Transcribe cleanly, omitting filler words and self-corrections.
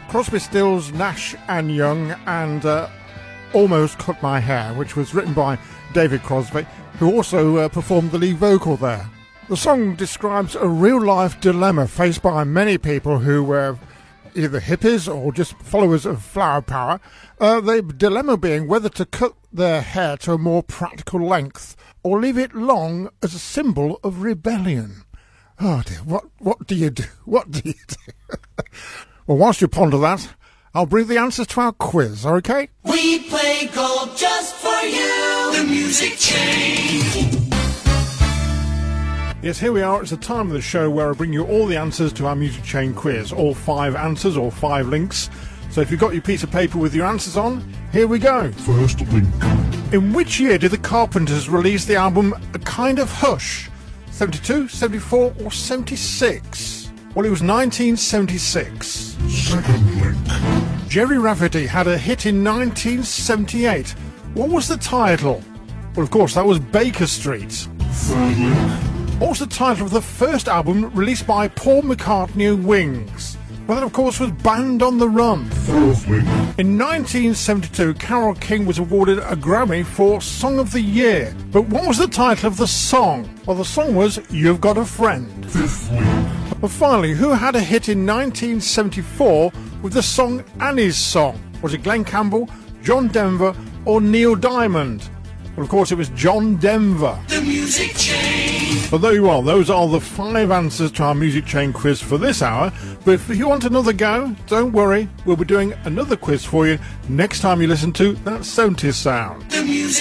Crosby, Stills, Nash and Young and Almost Cut My Hair, which was written by David Crosby, who also performed the lead vocal there. The song describes a real-life dilemma faced by many people who were either hippies or just followers of flower power. The dilemma being whether to cut their hair to a more practical length or leave it long as a symbol of rebellion. Oh dear, what do you do? What do you do? Well, whilst you ponder that, I'll bring the answers to our quiz, okay? We play golf just for you, the Music Chain. Yes, here we are. It's the time of the show where I bring you all the answers to our Music Chain quiz. All 5 answers or 5 links. So if you've got your piece of paper with your answers on, here we go. First link. In which year did the Carpenters release the album A Kind of Hush? 72, 74 or 76? Well, it was 1976. Second link. Jerry Rafferty had a hit in 1978. What was the title? Well, of course, that was Baker Street. Third link. What was the title of the first album released by Paul McCartney and Wings? Well, that, of course, was Band on the Run. Fourth link. In 1972, Carole King was awarded a Grammy for Song of the Year. But what was the title of the song? Well, the song was You've Got a Friend. Fifth link. And finally, who had a hit in 1974 with the song Annie's Song? Was it Glenn Campbell, John Denver or Neil Diamond? Well, of course, it was John Denver. The Music Chain. But there you are. Those are the 5 answers to our Music Chain quiz for this hour. But if you want another go, don't worry. We'll be doing another quiz for you next time you listen to That 70s Sound. The Music